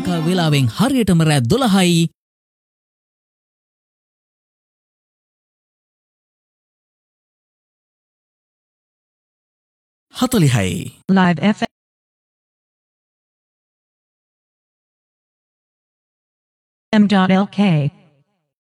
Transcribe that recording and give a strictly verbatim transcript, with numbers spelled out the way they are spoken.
ලංකා වේලාවෙන් හරියටම රෑ දොළහයි හතළිහයි. Live F M. L K